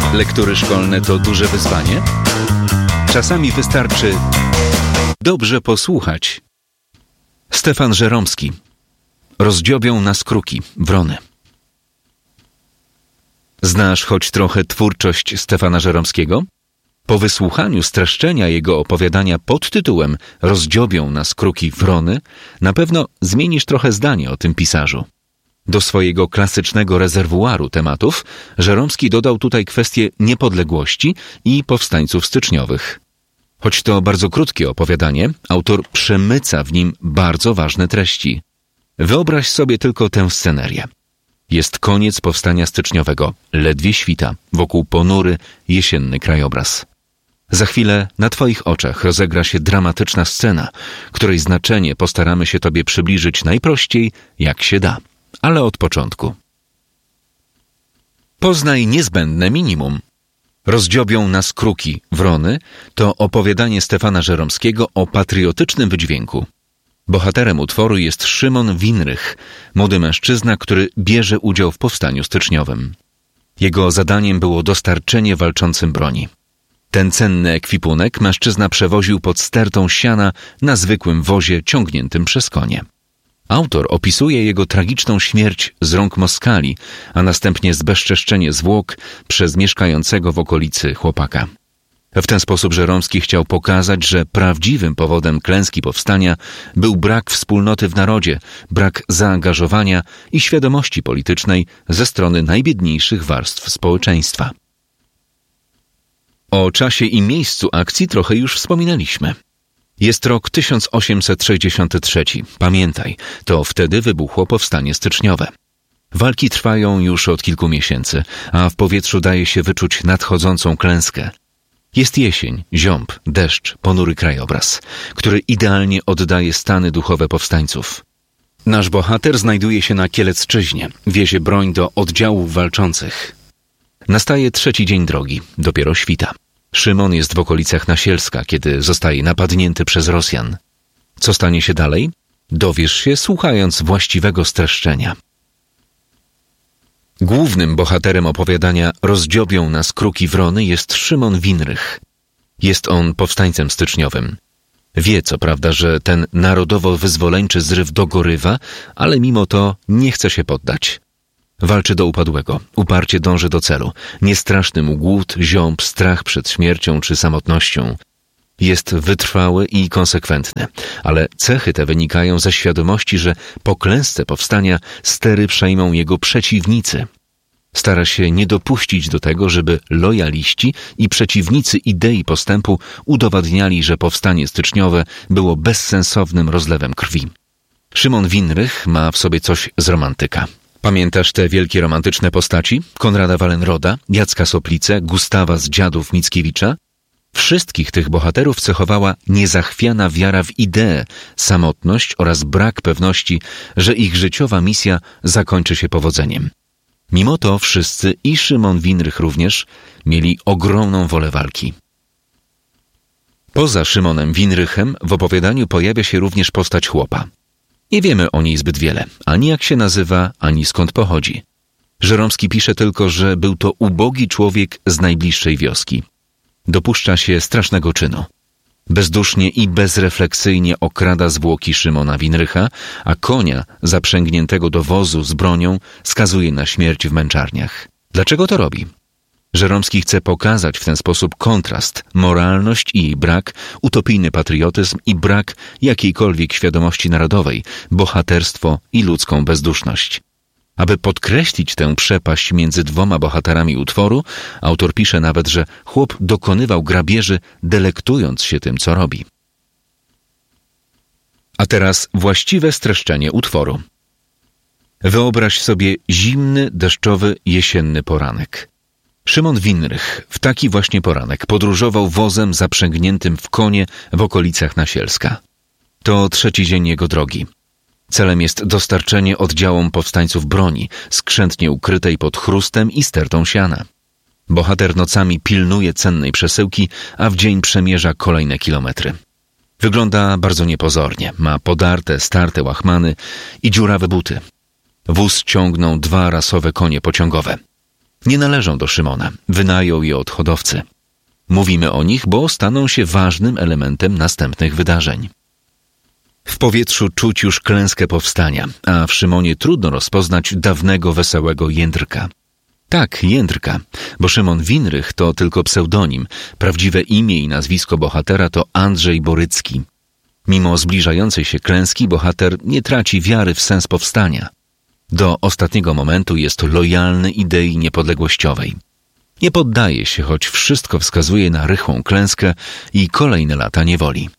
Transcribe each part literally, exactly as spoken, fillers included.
Lektury szkolne to duże wyzwanie? Czasami wystarczy dobrze posłuchać. Stefan Żeromski. Rozdziobią nas kruki, wrony. Znasz choć trochę twórczość Stefana Żeromskiego? Po wysłuchaniu streszczenia jego opowiadania pod tytułem Rozdziobią nas kruki, wrony, na pewno zmienisz trochę zdanie o tym pisarzu. Do swojego klasycznego rezerwuaru tematów Żeromski dodał tutaj kwestię niepodległości i powstańców styczniowych. Choć to bardzo krótkie opowiadanie, autor przemyca w nim bardzo ważne treści. Wyobraź sobie tylko tę scenerię. Jest koniec powstania styczniowego, ledwie świta, wokół ponury, jesienny krajobraz. Za chwilę na twoich oczach rozegra się dramatyczna scena, której znaczenie postaramy się tobie przybliżyć najprościej, jak się da. Ale od początku. Poznaj niezbędne minimum. Rozdziobią nas kruki, wrony to opowiadanie Stefana Żeromskiego o patriotycznym wydźwięku. Bohaterem utworu jest Szymon Winrych, młody mężczyzna, który bierze udział w powstaniu styczniowym. Jego zadaniem było dostarczenie walczącym broni. Ten cenny ekwipunek mężczyzna przewoził pod stertą siana na zwykłym wozie ciągniętym przez konie. Autor opisuje jego tragiczną śmierć z rąk Moskali, a następnie zbezczeszczenie zwłok przez mieszkającego w okolicy chłopaka. W ten sposób Żeromski chciał pokazać, że prawdziwym powodem klęski powstania był brak wspólnoty w narodzie, brak zaangażowania i świadomości politycznej ze strony najbiedniejszych warstw społeczeństwa. O czasie i miejscu akcji trochę już wspominaliśmy. Jest rok tysiąc osiemset sześćdziesiąty trzeci. Pamiętaj, to wtedy wybuchło powstanie styczniowe. Walki trwają już od kilku miesięcy, a w powietrzu daje się wyczuć nadchodzącą klęskę. Jest jesień, ziąb, deszcz, ponury krajobraz, który idealnie oddaje stany duchowe powstańców. Nasz bohater znajduje się na Kielecczyźnie, wiezie broń do oddziałów walczących. Nastaje trzeci dzień drogi, dopiero świta. Szymon jest w okolicach Nasielska, kiedy zostaje napadnięty przez Rosjan. Co stanie się dalej? Dowiesz się, słuchając właściwego streszczenia. Głównym bohaterem opowiadania Rozdziobią nas kruki, wrony jest Szymon Winrych. Jest on powstańcem styczniowym. Wie co prawda, że ten narodowo-wyzwoleńczy zryw dogorywa, ale mimo to nie chce się poddać. Walczy do upadłego, uparcie dąży do celu. Niestraszny mu głód, ziąb, strach przed śmiercią czy samotnością. Jest wytrwały i konsekwentny, ale cechy te wynikają ze świadomości, że po klęsce powstania stery przejmą jego przeciwnicy. Stara się nie dopuścić do tego, żeby lojaliści i przeciwnicy idei postępu udowadniali, że powstanie styczniowe było bezsensownym rozlewem krwi. Szymon Winrych ma w sobie coś z romantyka. Pamiętasz te wielkie romantyczne postaci? Konrada Wallenroda, Jacka Soplicę, Gustawa z Dziadów Mickiewicza? Wszystkich tych bohaterów cechowała niezachwiana wiara w ideę, samotność oraz brak pewności, że ich życiowa misja zakończy się powodzeniem. Mimo to wszyscy, i Szymon Winrych również, mieli ogromną wolę walki. Poza Szymonem Winrychem w opowiadaniu pojawia się również postać chłopa. Nie wiemy o niej zbyt wiele, ani jak się nazywa, ani skąd pochodzi. Żeromski pisze tylko, że był to ubogi człowiek z najbliższej wioski. Dopuszcza się strasznego czynu. Bezdusznie i bezrefleksyjnie okrada zwłoki Szymona Winrycha, a konia zaprzęgniętego do wozu z bronią skazuje na śmierć w męczarniach. Dlaczego to robi? Żeromski chce pokazać w ten sposób kontrast, moralność i jej brak, utopijny patriotyzm i brak jakiejkolwiek świadomości narodowej, bohaterstwo i ludzką bezduszność. Aby podkreślić tę przepaść między dwoma bohaterami utworu, autor pisze nawet, że chłop dokonywał grabieży, delektując się tym, co robi. A teraz właściwe streszczenie utworu. Wyobraź sobie zimny, deszczowy, jesienny poranek. Szymon Winrych w taki właśnie poranek podróżował wozem zaprzęgniętym w konie w okolicach Nasielska. To trzeci dzień jego drogi. Celem jest dostarczenie oddziałom powstańców broni, skrzętnie ukrytej pod chrustem i stertą siana. Bohater nocami pilnuje cennej przesyłki, a w dzień przemierza kolejne kilometry. Wygląda bardzo niepozornie, ma podarte, starte łachmany i dziurawe buty. Wóz ciągną dwa rasowe konie pociągowe. Nie należą do Szymona, wynajął je od hodowcy. Mówimy o nich, bo staną się ważnym elementem następnych wydarzeń. W powietrzu czuć już klęskę powstania, a w Szymonie trudno rozpoznać dawnego wesołego Jędrka. Tak, Jędrka, bo Szymon Winrych to tylko pseudonim, prawdziwe imię i nazwisko bohatera to Andrzej Borycki. Mimo zbliżającej się klęski bohater nie traci wiary w sens powstania. Do ostatniego momentu jest lojalny idei niepodległościowej. Nie poddaje się, choć wszystko wskazuje na rychłą klęskę i kolejne lata niewoli.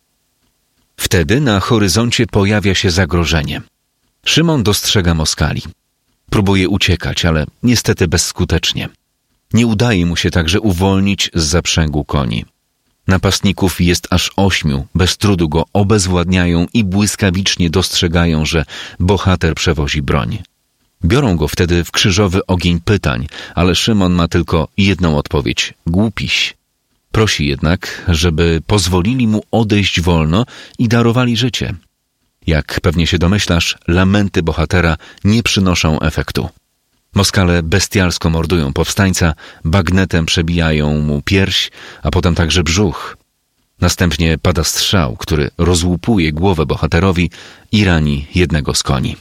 Wtedy na horyzoncie pojawia się zagrożenie. Szymon dostrzega Moskali. Próbuje uciekać, ale niestety bezskutecznie. Nie udaje mu się także uwolnić z zaprzęgu koni. Napastników jest aż ośmiu, bez trudu go obezwładniają i błyskawicznie dostrzegają, że bohater przewozi broń. Biorą go wtedy w krzyżowy ogień pytań, ale Szymon ma tylko jedną odpowiedź – głupiś. Prosi jednak, żeby pozwolili mu odejść wolno i darowali życie. Jak pewnie się domyślasz, lamenty bohatera nie przynoszą efektu. Moskale bestialsko mordują powstańca, bagnetem przebijają mu pierś, a potem także brzuch. Następnie pada strzał, który rozłupuje głowę bohaterowi i rani jednego z koni.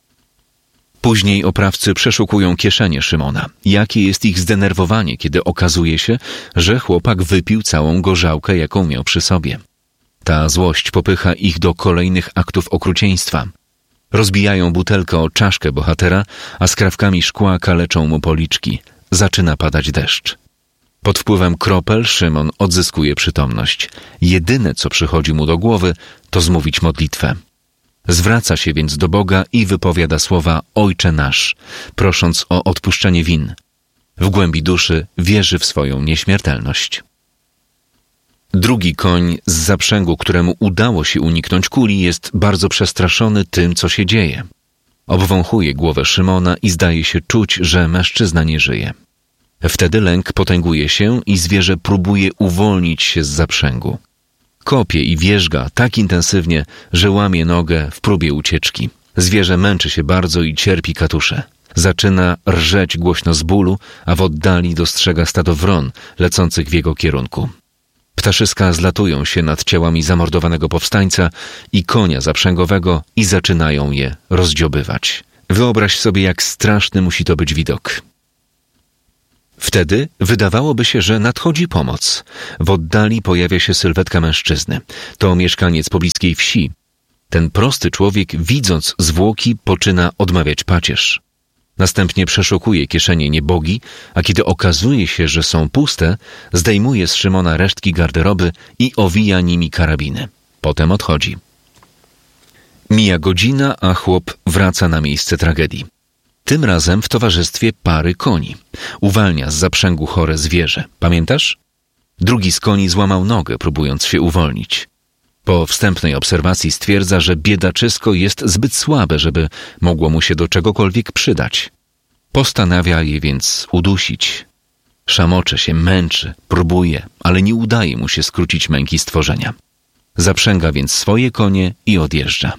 Później oprawcy przeszukują kieszenie Szymona. Jakie jest ich zdenerwowanie, kiedy okazuje się, że chłopak wypił całą gorzałkę, jaką miał przy sobie. Ta złość popycha ich do kolejnych aktów okrucieństwa. Rozbijają butelkę o czaszkę bohatera, a skrawkami szkła kaleczą mu policzki. Zaczyna padać deszcz. Pod wpływem kropel Szymon odzyskuje przytomność. Jedyne, co przychodzi mu do głowy, to zmówić modlitwę. Zwraca się więc do Boga i wypowiada słowa Ojcze nasz, prosząc o odpuszczenie win. W głębi duszy wierzy w swoją nieśmiertelność. Drugi koń z zaprzęgu, któremu udało się uniknąć kuli, jest bardzo przestraszony tym, co się dzieje. Obwąchuje głowę Szymona i zdaje się czuć, że mężczyzna nie żyje. Wtedy lęk potęguje się i zwierzę próbuje uwolnić się z zaprzęgu. Kopie i wierzga tak intensywnie, że łamie nogę w próbie ucieczki. Zwierzę męczy się bardzo i cierpi katusze. Zaczyna rżeć głośno z bólu, a w oddali dostrzega stado wron lecących w jego kierunku. Ptaszyska zlatują się nad ciałami zamordowanego powstańca i konia zaprzęgowego i zaczynają je rozdziobywać. Wyobraź sobie, jak straszny musi to być widok. Wtedy wydawałoby się, że nadchodzi pomoc. W oddali pojawia się sylwetka mężczyzny. To mieszkaniec pobliskiej wsi. Ten prosty człowiek, widząc zwłoki, poczyna odmawiać pacierz. Następnie przeszukuje kieszenie niebogi, a kiedy okazuje się, że są puste, zdejmuje z Szymona resztki garderoby i owija nimi karabiny. Potem odchodzi. Mija godzina, a chłop wraca na miejsce tragedii. Tym razem w towarzystwie pary koni. Uwalnia z zaprzęgu chore zwierzę. Pamiętasz? Drugi z koni złamał nogę, próbując się uwolnić. Po wstępnej obserwacji stwierdza, że biedaczysko jest zbyt słabe, żeby mogło mu się do czegokolwiek przydać. Postanawia je więc udusić. Szamocze się, męczy, próbuje, ale nie udaje mu się skrócić męki stworzenia. Zaprzęga więc swoje konie i odjeżdża.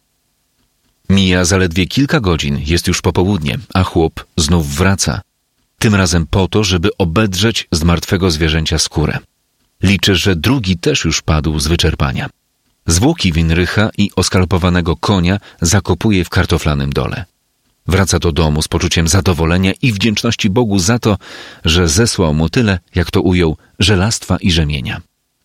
Mija zaledwie kilka godzin, jest już popołudnie, a chłop znów wraca. Tym razem po to, żeby obedrzeć z martwego zwierzęcia skórę. Liczy, że drugi też już padł z wyczerpania. Zwłoki Winrycha i oskalpowanego konia zakopuje w kartoflanym dole. Wraca do domu z poczuciem zadowolenia i wdzięczności Bogu za to, że zesłał mu tyle, jak to ujął, żelastwa i rzemienia.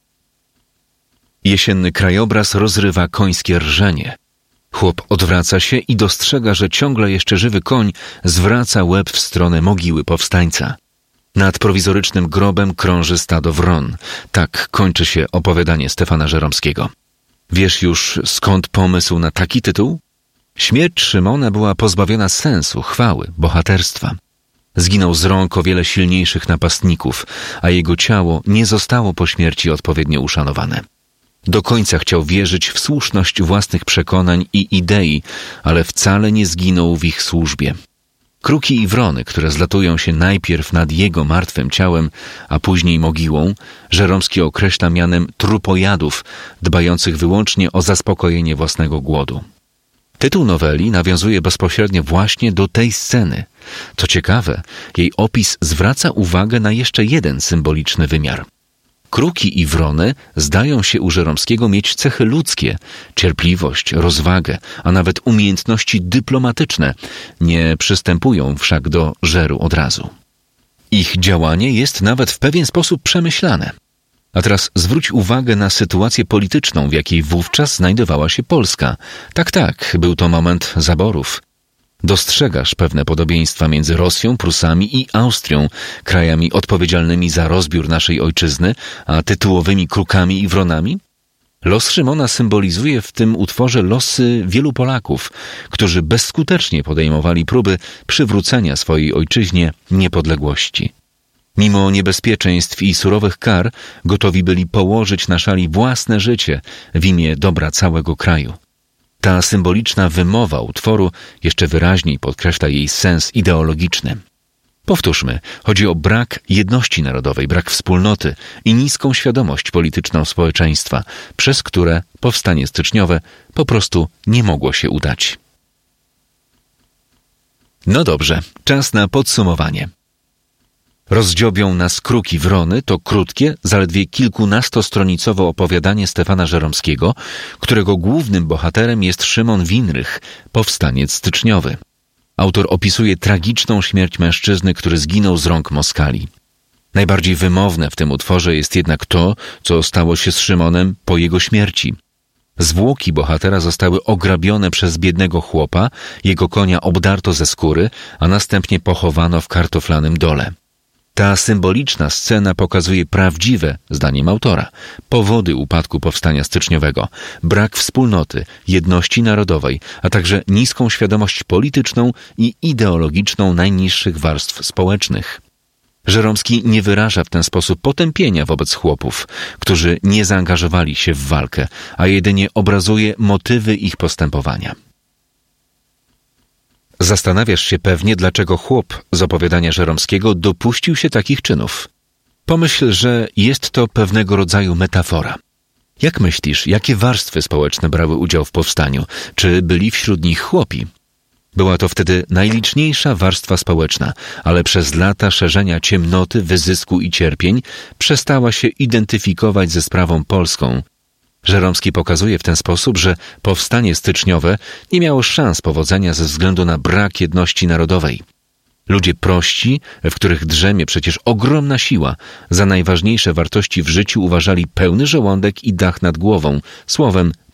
Jesienny krajobraz rozrywa końskie rżenie. Chłop odwraca się i dostrzega, że ciągle jeszcze żywy koń zwraca łeb w stronę mogiły powstańca. Nad prowizorycznym grobem krąży stado wron. Tak kończy się opowiadanie Stefana Żeromskiego. Wiesz już, skąd pomysł na taki tytuł? Śmierć Szymona była pozbawiona sensu, chwały, bohaterstwa. Zginął z rąk o wiele silniejszych napastników, a jego ciało nie zostało po śmierci odpowiednio uszanowane. Do końca chciał wierzyć w słuszność własnych przekonań i idei, ale wcale nie zginął w ich służbie. Kruki i wrony, które zlatują się najpierw nad jego martwym ciałem, a później mogiłą, Żeromski określa mianem trupojadów, dbających wyłącznie o zaspokojenie własnego głodu. Tytuł noweli nawiązuje bezpośrednio właśnie do tej sceny. Co ciekawe, jej opis zwraca uwagę na jeszcze jeden symboliczny wymiar. Kruki i wrony zdają się u Żeromskiego mieć cechy ludzkie, cierpliwość, rozwagę, a nawet umiejętności dyplomatyczne, nie przystępują wszak do żeru od razu. Ich działanie jest nawet w pewien sposób przemyślane. A teraz zwróć uwagę na sytuację polityczną, w jakiej wówczas znajdowała się Polska. Tak, tak, był to moment zaborów. Dostrzegasz pewne podobieństwa między Rosją, Prusami i Austrią, krajami odpowiedzialnymi za rozbiór naszej ojczyzny, a tytułowymi krukami i wronami? Los Szymona symbolizuje w tym utworze losy wielu Polaków, którzy bezskutecznie podejmowali próby przywrócenia swojej ojczyźnie niepodległości. Mimo niebezpieczeństw i surowych kar, gotowi byli położyć na szali własne życie w imię dobra całego kraju. Ta symboliczna wymowa utworu jeszcze wyraźniej podkreśla jej sens ideologiczny. Powtórzmy, chodzi o brak jedności narodowej, brak wspólnoty i niską świadomość polityczną społeczeństwa, przez które powstanie styczniowe po prostu nie mogło się udać. No dobrze, czas na podsumowanie. Rozdziobią nas kruki wrony to krótkie, zaledwie kilkunastostronicowe opowiadanie Stefana Żeromskiego, którego głównym bohaterem jest Szymon Winrych, powstaniec styczniowy. Autor opisuje tragiczną śmierć mężczyzny, który zginął z rąk Moskali. Najbardziej wymowne w tym utworze jest jednak to, co stało się z Szymonem po jego śmierci. Zwłoki bohatera zostały ograbione przez biednego chłopa, jego konia obdarto ze skóry, a następnie pochowano w kartoflanym dole. Ta symboliczna scena pokazuje prawdziwe, zdaniem autora, powody upadku powstania styczniowego, brak wspólnoty, jedności narodowej, a także niską świadomość polityczną i ideologiczną najniższych warstw społecznych. Żeromski nie wyraża w ten sposób potępienia wobec chłopów, którzy nie zaangażowali się w walkę, a jedynie obrazuje motywy ich postępowania. Zastanawiasz się pewnie, dlaczego chłop z opowiadania Żeromskiego dopuścił się takich czynów. Pomyśl, że jest to pewnego rodzaju metafora. Jak myślisz, jakie warstwy społeczne brały udział w powstaniu? Czy byli wśród nich chłopi? Była to wtedy najliczniejsza warstwa społeczna, ale przez lata szerzenia ciemnoty, wyzysku i cierpień przestała się identyfikować ze sprawą polską. Żeromski pokazuje w ten sposób, że powstanie styczniowe nie miało szans powodzenia ze względu na brak jedności narodowej. Ludzie prości, w których drzemie przecież ogromna siła, za najważniejsze wartości w życiu uważali pełny żołądek i dach nad głową, słowem